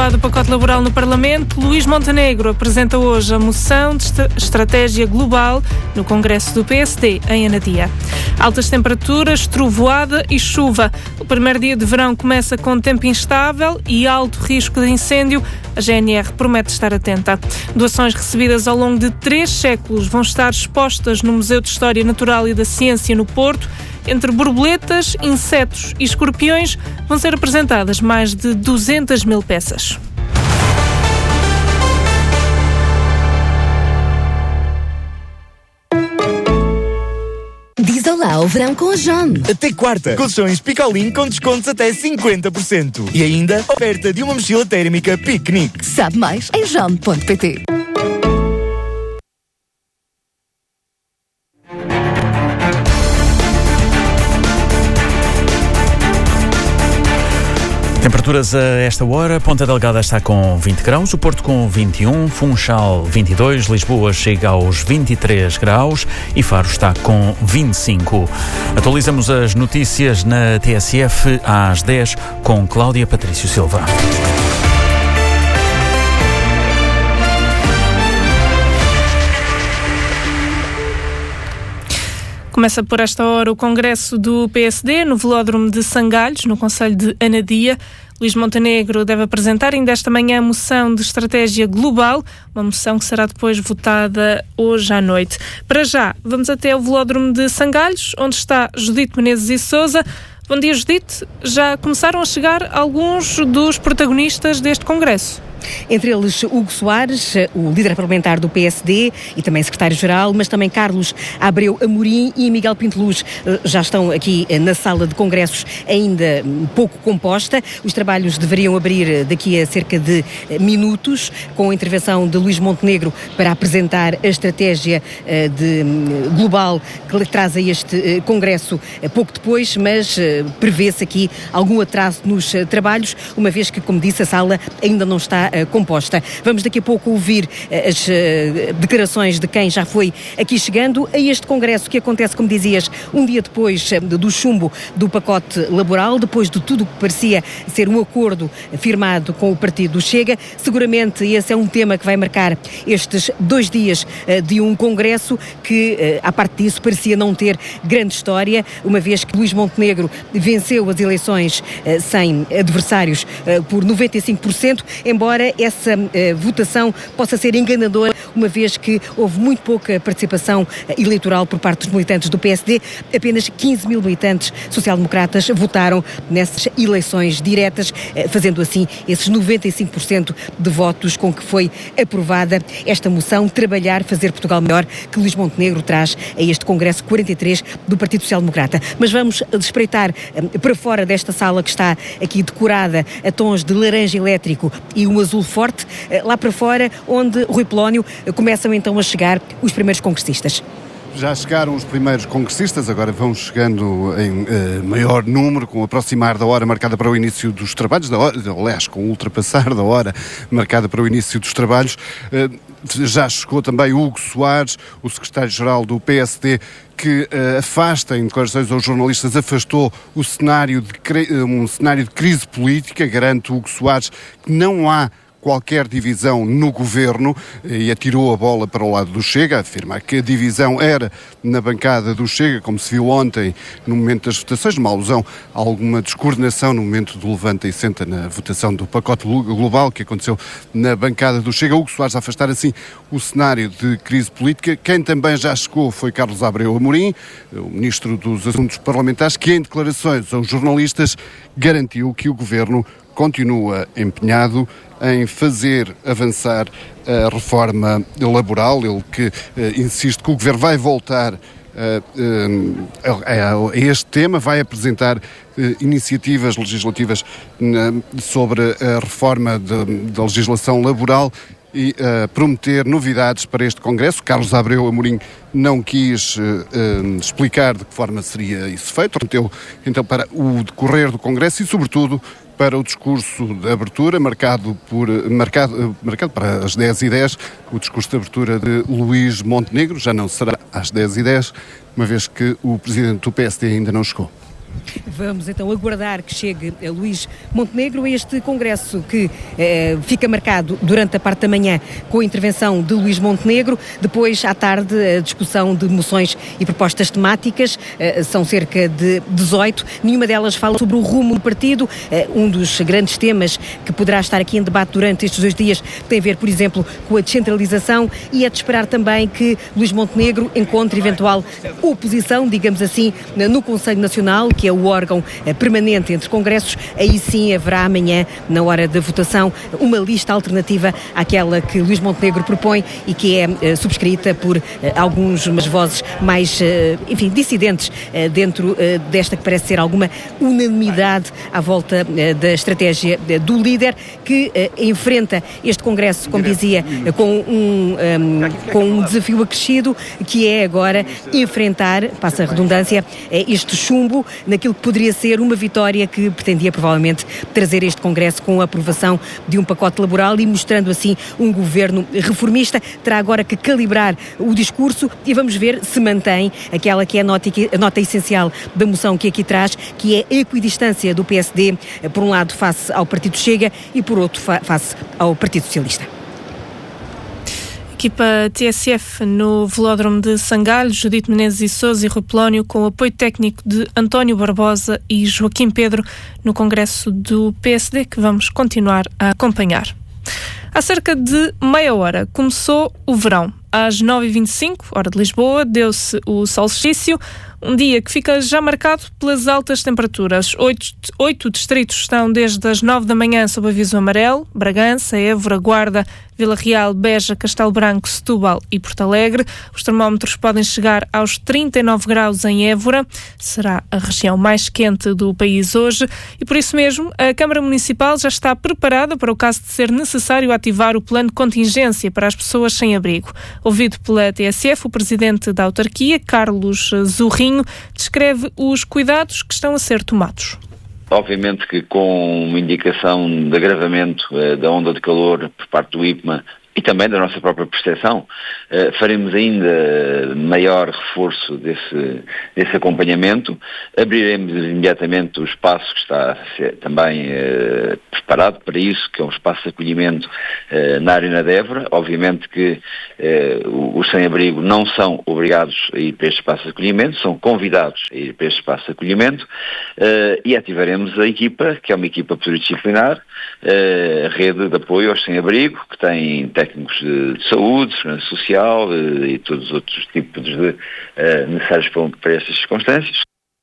falar do pacote laboral no Parlamento. Luís Montenegro apresenta hoje a moção de estratégia global no Congresso do PSD, em Anadia. Altas temperaturas, trovoada e chuva. O primeiro dia de verão começa com tempo instável e alto risco de incêndio. A GNR promete estar atenta. Doações recebidas ao longo de 3 séculos vão estar expostas no Museu de História Natural e da Ciência, no Porto. Entre borboletas, insetos e escorpiões vão ser apresentadas mais de 200 mil peças. Diz olá ao verão com a John. Até quarta, colchões Picolin com descontos até 50%. E ainda, oferta de uma mochila térmica piquenique. Sabe mais em john.pt. Temperaturas a esta hora: Ponta Delgada está com 20 graus, o Porto com 21, Funchal 22, Lisboa chega aos 23 graus e Faro está com 25. Atualizamos as notícias na TSF às 10 com Cláudia Patrício Silva. Começa por esta hora o Congresso do PSD no Velódromo de Sangalhos, no concelho de Anadia. Luís Montenegro deve apresentar ainda esta manhã a moção de estratégia global, uma moção que será depois votada hoje à noite. Para já, vamos até o Velódromo de Sangalhos, onde está Judite Menezes e Sousa. Bom dia, Judite. Já começaram a chegar alguns dos protagonistas deste Congresso. Entre eles Hugo Soares, o líder parlamentar do PSD e também secretário-geral, mas também Carlos Abreu Amorim e Miguel Pinteluz já estão aqui na sala de congressos ainda pouco composta. Os trabalhos deveriam abrir daqui a cerca de minutos, com a intervenção de Luís Montenegro para apresentar a estratégia global que traz a este congresso pouco depois, mas prevê-se aqui algum atraso nos trabalhos, uma vez que, como disse, a sala ainda não está composta. Vamos daqui a pouco ouvir as declarações de quem já foi aqui chegando a este congresso que acontece, como dizias, um dia depois do chumbo do pacote laboral, depois de tudo o que parecia ser um acordo firmado com o partido Chega. Seguramente esse é um tema que vai marcar estes 2 dias de um congresso que, à parte disso, parecia não ter grande história, uma vez que Luís Montenegro venceu as eleições sem adversários por 95%, embora essa votação possa ser enganadora, uma vez que houve muito pouca participação eleitoral por parte dos militantes do PSD. Apenas 15 mil militantes social-democratas votaram nessas eleições diretas, fazendo assim esses 95% de votos com que foi aprovada esta moção Trabalhar, Fazer Portugal Melhor, que Luís Montenegro traz a este Congresso 43 do Partido Social Democrata. Mas vamos espreitar para fora desta sala que está aqui decorada a tons de laranja elétrico e um azul forte, lá para fora, onde, Rui Polónio, começam então a chegar os primeiros congressistas. Já chegaram os primeiros congressistas, agora vão chegando em maior número, com o aproximar da hora marcada para o início dos trabalhos, aliás, com o ultrapassar da hora marcada para o início dos trabalhos. Já chegou também Hugo Soares, o secretário-geral do PSD, que afasta, em declarações aos jornalistas, afastou um cenário de crise política. Garante Hugo Soares que não há qualquer divisão no governo e atirou a bola para o lado do Chega, afirma que a divisão era na bancada do Chega, como se viu ontem no momento das votações, numa alusão a alguma descoordenação no momento do levanta e senta na votação do pacote global que aconteceu na bancada do Chega. Hugo Soares a afastar assim o cenário de crise política. Quem também já chegou foi Carlos Abreu Amorim, o ministro dos Assuntos Parlamentares, que em declarações aos jornalistas garantiu que o governo continua empenhado em fazer avançar a reforma laboral. Ele que insiste que o Governo vai voltar a este tema, vai apresentar iniciativas legislativas sobre a reforma da legislação laboral e prometer novidades para este Congresso. Carlos Abreu Amorim não quis explicar de que forma seria isso feito, prometeu então para o decorrer do Congresso e, sobretudo, para o discurso de abertura, marcado para as 10h10, o discurso de abertura de Luís Montenegro. Já não será às 10h10, uma vez que o presidente do PSD ainda não chegou. Vamos então aguardar que chegue Luís Montenegro a este congresso que fica marcado durante a parte da manhã com a intervenção de Luís Montenegro. Depois, à tarde, a discussão de moções e propostas temáticas. São cerca de 18. Nenhuma delas fala sobre o rumo do partido. Um dos grandes temas que poderá estar aqui em debate durante estes 2 dias tem a ver, por exemplo, com a descentralização, e é de esperar também que Luís Montenegro encontre eventual oposição, digamos assim, no Conselho Nacional, que é o órgão permanente entre congressos. Aí sim haverá amanhã, na hora da votação, uma lista alternativa àquela que Luís Montenegro propõe e que é subscrita por algumas vozes mais, dissidentes dentro desta que parece ser alguma unanimidade à volta da estratégia do líder, que enfrenta este congresso, como dizia, com um desafio acrescido, que é agora enfrentar, passa a redundância, este chumbo naquilo que poderia ser uma vitória que pretendia provavelmente trazer este congresso com a aprovação de um pacote laboral e mostrando assim um governo reformista. Terá agora que calibrar o discurso e vamos ver se mantém aquela que é a nota essencial da moção que aqui traz, que é a equidistância do PSD, por um lado face ao Partido Chega e por outro face ao Partido Socialista. Equipa TSF no Velódromo de Sangalhos, Judite Menezes e Sousa e Rui Polónio, com o apoio técnico de António Barbosa e Joaquim Pedro, no congresso do PSD, que vamos continuar a acompanhar. Há cerca de meia hora começou o verão. Às 9h25, hora de Lisboa, deu-se o solstício, um dia que fica já marcado pelas altas temperaturas. 8 distritos estão desde as 9 da manhã sob aviso amarelo: Bragança, Évora, Guarda, Vila Real, Beja, Castelo Branco, Setúbal e Porto Alegre. Os termómetros podem chegar aos 39 graus em Évora. Será a região mais quente do país hoje e, por isso mesmo, a Câmara Municipal já está preparada para o caso de ser necessário ativar o plano de contingência para as pessoas sem abrigo. Ouvido pela TSF, o presidente da autarquia, Carlos Zorrinho, descreve os cuidados que estão a ser tomados. Obviamente que com uma indicação de agravamento da onda de calor por parte do IPMA e também da nossa própria percepção, faremos ainda maior reforço desse acompanhamento. Abriremos imediatamente o espaço que está também preparado para isso, que é um espaço de acolhimento na Arena de Évora. Obviamente que os sem-abrigo não são obrigados a ir para este espaço de acolhimento, são convidados a ir para este espaço de acolhimento e ativaremos a equipa, que é uma equipa pluridisciplinar, a rede de apoio aos sem-abrigo, que tem técnicos de saúde, segurança social e todos os outros tipos necessários para estas circunstâncias.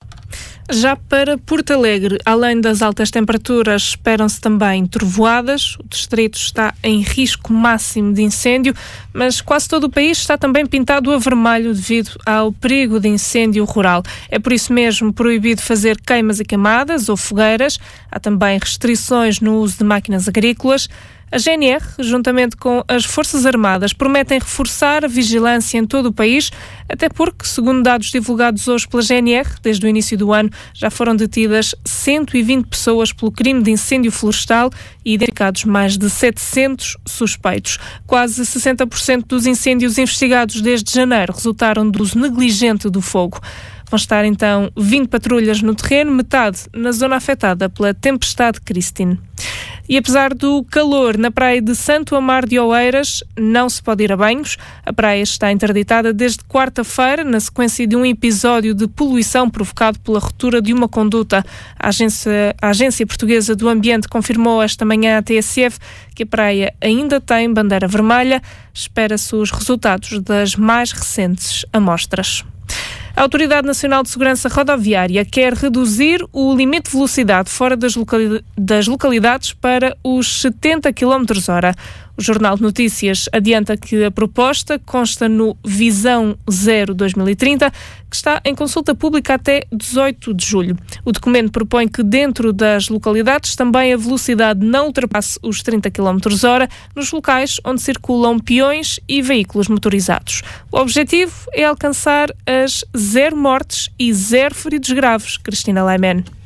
Já para Porto Alegre, além das altas temperaturas, esperam-se também trovoadas. O distrito está em risco máximo de incêndio, mas quase todo o país está também pintado a vermelho devido ao perigo de incêndio rural. É por isso mesmo proibido fazer queimas e queimadas ou fogueiras. Há também restrições no uso de máquinas agrícolas. A GNR, juntamente com as Forças Armadas, prometem reforçar a vigilância em todo o país, até porque, segundo dados divulgados hoje pela GNR, desde o início do ano, já foram detidas 120 pessoas pelo crime de incêndio florestal e identificados mais de 700 suspeitos. Quase 60% dos incêndios investigados desde janeiro resultaram do uso negligente do fogo. Vão estar então 20 patrulhas no terreno, metade na zona afetada pela tempestade Christine. E apesar do calor na praia de Santo Amaro de Oeiras, não se pode ir a banhos. A praia está interditada desde quarta-feira, na sequência de um episódio de poluição provocado pela ruptura de uma conduta. A Agência Portuguesa do Ambiente confirmou esta manhã à TSF que a praia ainda tem bandeira vermelha. Espera-se os resultados das mais recentes amostras. A Autoridade Nacional de Segurança Rodoviária quer reduzir o limite de velocidade fora das localidades para os 70 km/h. O Jornal de Notícias adianta que a proposta consta no Visão Zero 2030, que está em consulta pública até 18 de julho. O documento propõe que dentro das localidades também a velocidade não ultrapasse os 30 km/h nos locais onde circulam peões e veículos motorizados. O objetivo é alcançar as 0 mortes e 0 feridos graves. Cristina Laimen.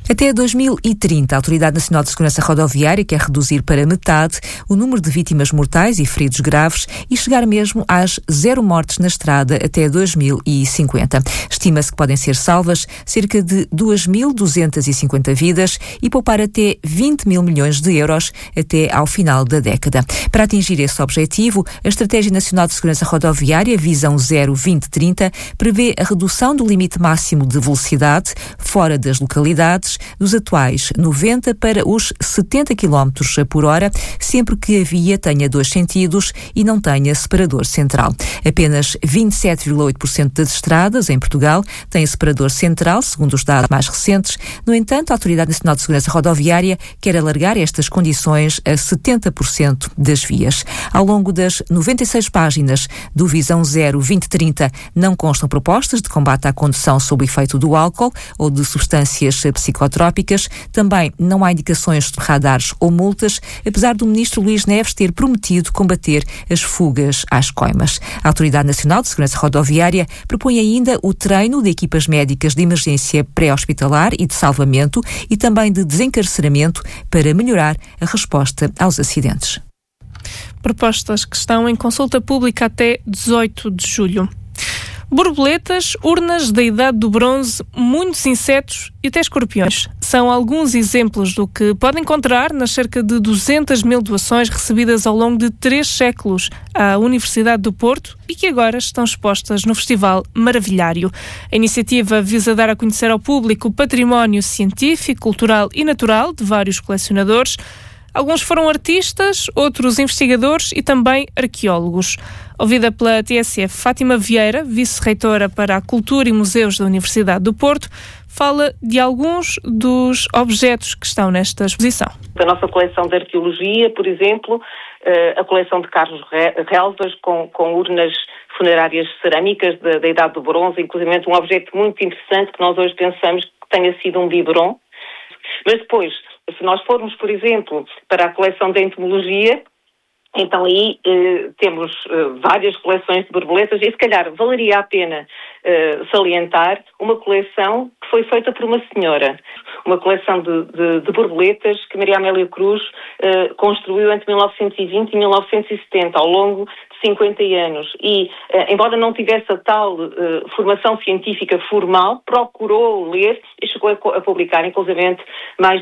Até 2030, a Autoridade Nacional de Segurança Rodoviária quer reduzir para metade o número de vítimas mortais e feridos graves e chegar mesmo às 0 mortes na estrada até 2050. Estima-se que podem ser salvas cerca de 2.250 vidas e poupar até 20 mil milhões de euros até ao final da década. Para atingir esse objetivo, a Estratégia Nacional de Segurança Rodoviária, Visão 0-2030, prevê a redução do limite máximo de velocidade fora das localidades dos atuais 90 para os 70 km por hora, sempre que a via tenha 2 sentidos e não tenha separador central. Apenas 27,8% das estradas em Portugal têm separador central, segundo os dados mais recentes. No entanto, a Autoridade Nacional de Segurança Rodoviária quer alargar estas condições a 70% das vias. Ao longo das 96 páginas do Visão 0-2030 não constam propostas de combate à condução sob o efeito do álcool ou de substâncias psicotrópicas. Também não há indicações de radares ou multas, apesar do Ministro Luís Neves ter prometido combater as fugas às coimas. A Autoridade Nacional de Segurança Rodoviária propõe ainda o treino de equipas médicas de emergência pré-hospitalar e de salvamento e também de desencarceramento para melhorar a resposta aos acidentes. Propostas que estão em consulta pública até 18 de julho. Borboletas, urnas da Idade do Bronze, muitos insetos e até escorpiões. São alguns exemplos do que pode encontrar nas cerca de 200 mil doações recebidas ao longo de 3 séculos à Universidade do Porto e que agora estão expostas no Festival Maravilhário. A iniciativa visa dar a conhecer ao público o património científico, cultural e natural de vários colecionadores. Alguns foram artistas, outros investigadores e também arqueólogos. Ouvida pela TSF, Fátima Vieira, vice-reitora para a Cultura e Museus da Universidade do Porto, fala de alguns dos objetos que estão nesta exposição. Da nossa coleção de arqueologia, por exemplo, a coleção de carros relvas com urnas funerárias cerâmicas da Idade do Bronze, inclusive um objeto muito interessante que nós hoje pensamos que tenha sido um biberon. Mas depois, se nós formos, por exemplo, para a coleção de entomologia, então aí temos várias coleções de borboletas e se calhar valeria a pena salientar uma coleção que foi feita por uma senhora. Uma coleção de borboletas que Maria Amélia Cruz construiu entre 1920 e 1970, ao longo de 50 anos. E, embora não tivesse a tal formação científica formal, procurou ler e chegou a publicar, inclusivamente, mais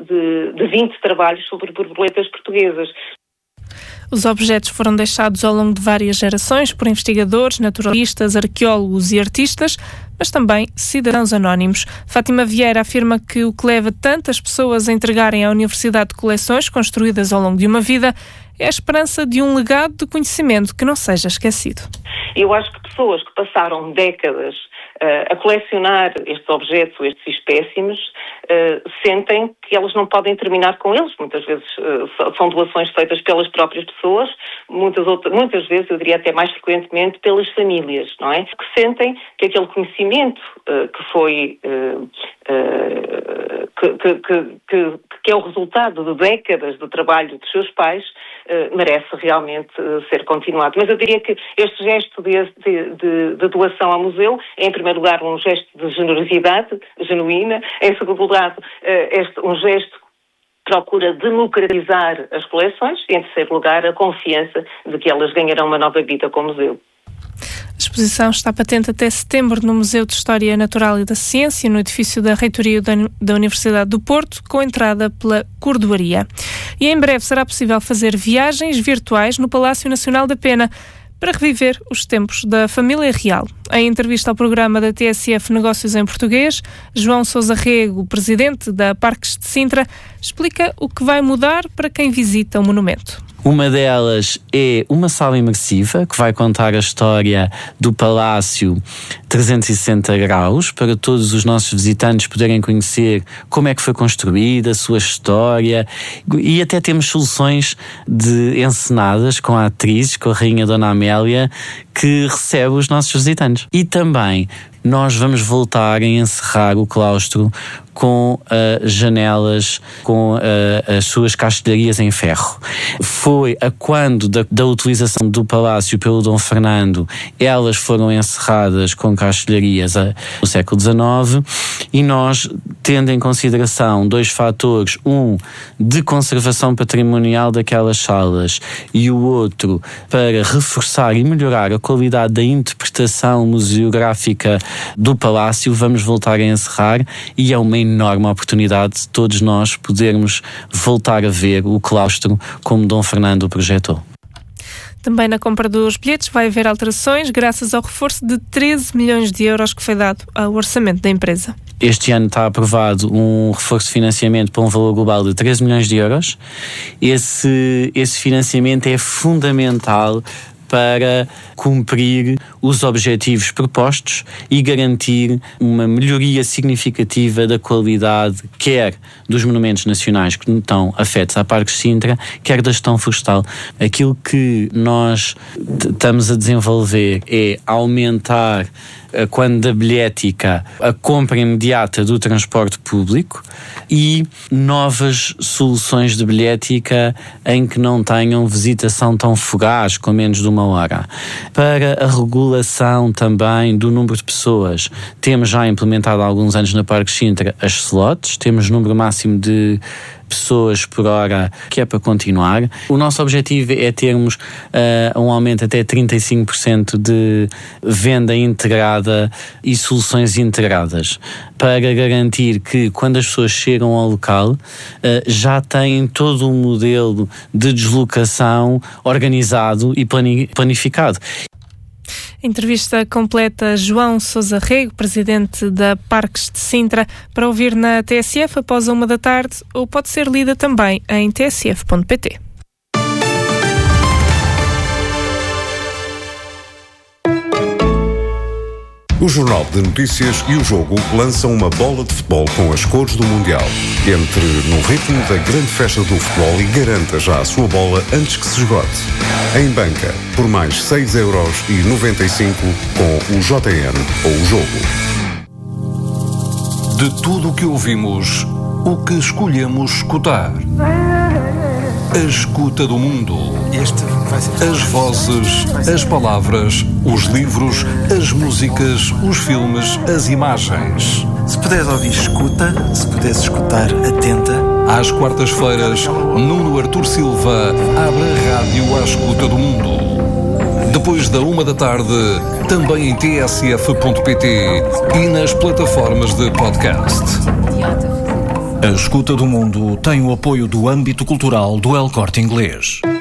de 20 trabalhos sobre borboletas portuguesas. Os objetos foram deixados ao longo de várias gerações por investigadores, naturalistas, arqueólogos e artistas, mas também cidadãos anónimos. Fátima Vieira afirma que o que leva tantas pessoas a entregarem à Universidade coleções construídas ao longo de uma vida é a esperança de um legado de conhecimento que não seja esquecido. Eu acho que pessoas que passaram décadas a colecionar estes objetos, estes espécimes, sentem que elas não podem terminar com eles. Muitas vezes são doações feitas pelas próprias pessoas, muitas vezes, eu diria até mais frequentemente, pelas famílias, não é? Que sentem que aquele conhecimento que foi que é o resultado de décadas de trabalho dos seus pais, merece realmente ser continuado. Mas eu diria que este gesto de doação ao museu é, em primeiro lugar, um gesto de generosidade genuína, em segundo lugar, um gesto que procura democratizar as coleções e, em terceiro lugar, a confiança de que elas ganharão uma nova vida como museu. A exposição está patente até setembro no Museu de História Natural e da Ciência, no edifício da Reitoria da Universidade do Porto, com entrada pela Cordoaria. E em breve será possível fazer viagens virtuais no Palácio Nacional da Pena para reviver os tempos da família real. Em entrevista ao programa da TSF Negócios em Português, João Sousa Rego, presidente da Parques de Sintra, explica o que vai mudar para quem visita o monumento. Uma delas é uma sala imersiva que vai contar a história do Palácio 360 graus para todos os nossos visitantes poderem conhecer como é que foi construída, a sua história, e até temos soluções de encenadas com atrizes, com a Rainha Dona Amélia, que recebe os nossos visitantes. E também nós vamos voltar a encerrar o claustro com janelas, com as suas castelharias em ferro. Foi a quando da utilização do palácio pelo Dom Fernando, elas foram encerradas com castelharias no século XIX, e nós, tendo em consideração dois fatores, um de conservação patrimonial daquelas salas e o outro para reforçar e melhorar a qualidade da interpretação museográfica do palácio, vamos voltar a encerrar, e é uma enorme oportunidade de todos nós podermos voltar a ver o claustro como Dom Fernando o projetou. Também na compra dos bilhetes vai haver alterações graças ao reforço de 13 milhões de euros que foi dado ao orçamento da empresa. Este ano está aprovado um reforço de financiamento para um valor global de 13 milhões de euros. Esse financiamento é fundamental para cumprir os objetivos propostos e garantir uma melhoria significativa da qualidade, quer dos monumentos nacionais que estão afetos à Parques Sintra, quer da gestão florestal. Aquilo que nós estamos a desenvolver é aumentar, quando da bilhética, a compra imediata do transporte público e novas soluções de bilhética em que não tenham visitação tão fugaz, com menos de 1 hora. Para a regulação também do número de pessoas, temos já implementado há alguns anos na Parques Sintra as slots, temos número máximo de pessoas por hora, que é para continuar. O nosso objetivo é termos um aumento até 35% de venda integrada e soluções integradas, para garantir que quando as pessoas chegam ao local já têm todo um modelo de deslocação organizado e planificado. Entrevista completa João Sousa Rego, presidente da Parques de Sintra, para ouvir na TSF após a 1 da tarde, ou pode ser lida também em tsf.pt. O Jornal de Notícias e o Jogo lançam uma bola de futebol com as cores do Mundial. Entre no ritmo da grande festa do futebol e garanta já a sua bola antes que se esgote. Em banca, por mais 6,95€ com o JN ou o Jogo. De tudo o que ouvimos, o que escolhemos escutar. A escuta do mundo. As vozes, as palavras, os livros, as músicas, os filmes, as imagens. Se puderes ouvir, escuta. Se puderes escutar, atenta. Às quartas-feiras, Nuno Artur Silva abre a rádio à escuta do mundo. Depois da 1 da tarde, também em tsf.pt e nas plataformas de podcast. A Escuta do Mundo tem o apoio do âmbito cultural do El Corte Inglês.